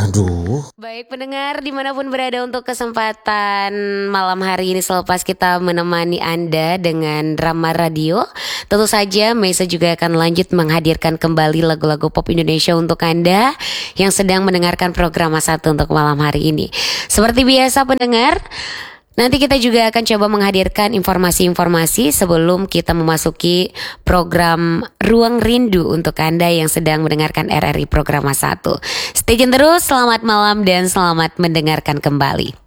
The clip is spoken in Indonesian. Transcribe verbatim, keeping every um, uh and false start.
Aduh. Baik pendengar dimanapun berada, untuk kesempatan malam hari ini selepas kita menemani Anda dengan drama radio, tentu saja Meisa juga akan lanjut menghadirkan kembali lagu-lagu pop Indonesia untuk Anda yang sedang mendengarkan program Satu untuk malam hari ini. Seperti biasa pendengar, nanti kita juga akan coba menghadirkan informasi-informasi sebelum kita memasuki program Ruang Rindu untuk Anda yang sedang mendengarkan R R I Program Satu. Stay tune terus, selamat malam dan selamat mendengarkan kembali.